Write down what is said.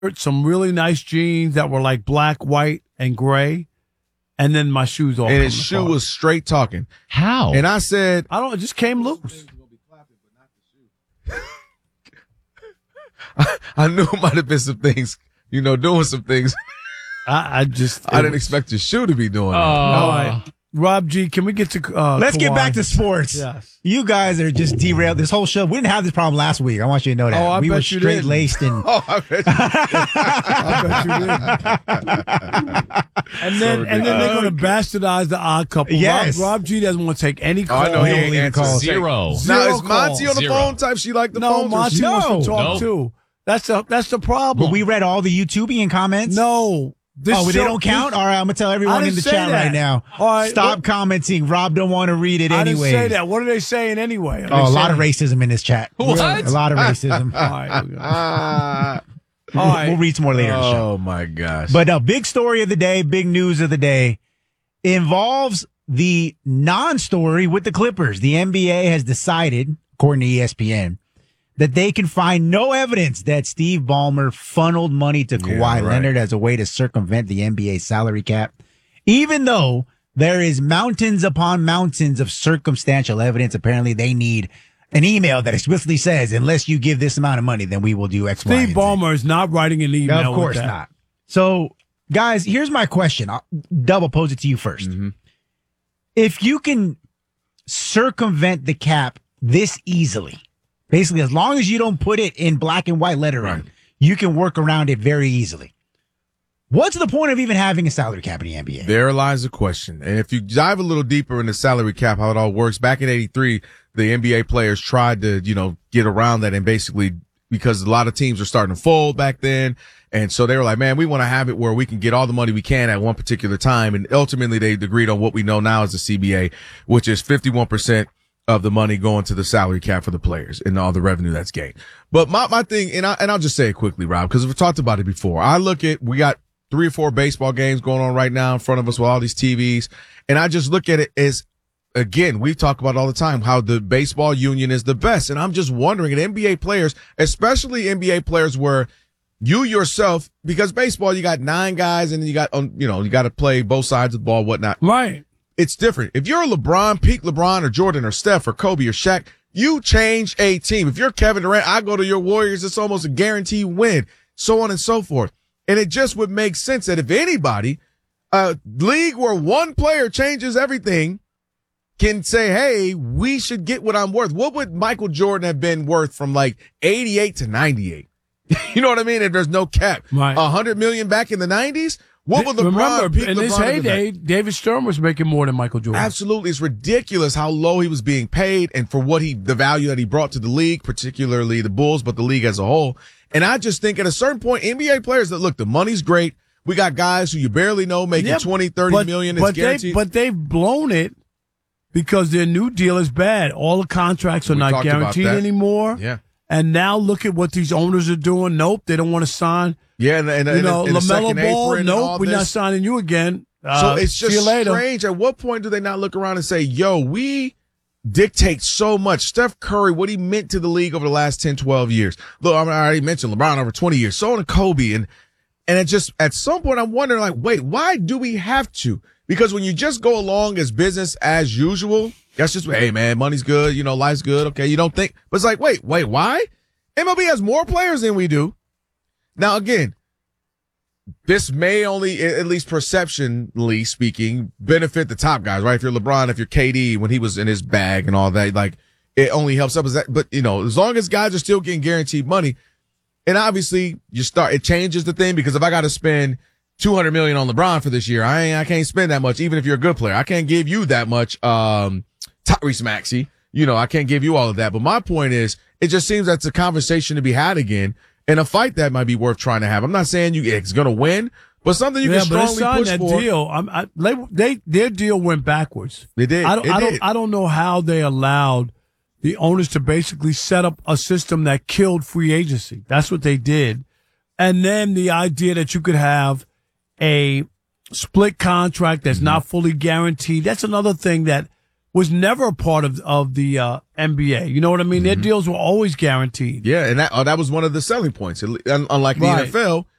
some really nice jeans that were like black, white, and gray. And then my shoes all and his shoe was straight talking. How? And I said, it just came loose. I knew it might have been some things, doing some things. I didn't expect your shoe to be doing that. All right. Rob G, can we get to Let's get Kawhi? back to sports. Yes. You guys are just derailed this whole show. We didn't have this problem last week. I want you to know that. I we bet were you straight didn't. laced and I bet you. I bet you did. And then they're going to bastardize the odd couple. Yes. Rob G doesn't want to take any call. I know he ain't leave answering. calls. Zero. Now, is Monty on the Zero. phone type? She like the No, phone? Monty wants to talk Nope. too. That's the problem. but we read all the YouTubian comments. No. This They show- don't count? All right, I'm going to tell I everyone in didn't the say chat that. right now. All right, Stop commenting. Rob don't want to read it I anyway. didn't say that. What are they saying anyway? Oh, a lot of racism in this chat. What? A lot of racism. All right. Ah. All right. We'll read some more later in the show. Oh, my gosh. But big story of the day, big news of the day involves the non-story with the Clippers. The NBA has decided, according to ESPN, that they can find no evidence that Steve Ballmer funneled money to Kawhi Leonard as a way to circumvent the NBA salary cap, even though there is mountains upon mountains of circumstantial evidence. Apparently, they need an email that explicitly says, unless you give this amount of money, then we will do X, Y, and Steve Z. Ballmer is not writing an email. Of course with that. not. So, guys, here's my question. I'll double pose it to you first. If you can circumvent the cap this easily, basically, as long as you don't put it in black and white lettering, you can work around it very easily. What's the point of even having a salary cap in the NBA? There lies the question. And if you dive a little deeper into salary cap, how it all works, back in 83, the NBA players tried to, get around that and basically, because a lot of teams were starting to fold back then. And so they were like, man, we want to have it where we can get all the money we can at one particular time. And ultimately they agreed on what we know now as the CBA, which is 51% of the money going to the salary cap for the players and all the revenue that's gained. But my thing, and I'll just say it quickly, Rob, because we've talked about it before. We got 3 or 4 baseball games going on right now in front of us with all these TVs. And I just look at it as, again, we talk about all the time how the baseball union is the best. And I'm just wondering, at NBA players, especially NBA players where you yourself, because baseball, you got 9 guys and then you got, you got to play both sides of the ball, whatnot. Right. It's different. If you're a LeBron, peak LeBron or Jordan or Steph or Kobe or Shaq, you change a team. If you're Kevin Durant, I go to your Warriors. It's almost a guaranteed win, so on and so forth. And it just would make sense that if anybody, a league where one player changes everything can say, hey, we should get what I'm worth. What would Michael Jordan have been worth from like 88 to 98? You know what I mean? If there's no cap, Right. 100 million back in the 90s. What would LeBron, Remember, peak in his LeBron have been back? heyday, David Stern was making more than Michael Jordan. Absolutely. It's ridiculous how low he was being paid and for what the value that he brought to the league, particularly the Bulls, but the league as a whole. And I just think at a certain point, NBA players that look, the money's great. We got guys who you barely know making 20, 30 million. It's guaranteed. But they've blown it because their new deal is bad. All the contracts are We not talked about guaranteed that. anymore. Yeah. And now look at what these owners are doing. Nope, they don't want to sign. Yeah. And the LaMelo second Ball, apron and all nope, we're not this. signing you again. So it's see you just later. strange. At what point do they not look around and say, yo, we dictate so much? Steph Curry, what he meant to the league over the last 10, 12 years. Look, I already mentioned LeBron over 20 years. So on Kobe. And it just, at some point, I'm wondering, like, wait, why do we have to? Because when you just go along as business as usual, that's just, hey, man, money's good. Life's good. Okay. You don't think, but it's like, wait, why? MLB has more players than we do. Now, again, this may only, at least perceptionally speaking, benefit the top guys, right? If you're LeBron, if you're KD, when he was in his bag and all that, like, it only helps up as that. But, as long as guys are still getting guaranteed money, and obviously it changes the thing, because if I got to spend $200 million on LeBron for this year, I can't spend that much, even if you're a good player. I can't give you that much, Tyrese Maxey. I can't give you all of that. But my point is, it just seems that's a conversation to be had again, and a fight that might be worth trying to have. I'm not saying it's going to win, but something you can strongly push for. Their deal went backwards. They did. I don't know how they allowed the owners to basically set up a system that killed free agency. That's what they did. And then the idea that you could have a split contract that's not fully guaranteed. That's another thing that was never a part of the NBA. You know what I mean? Their deals were always guaranteed. Yeah, and that was one of the selling points. Unlike the Right. NFL,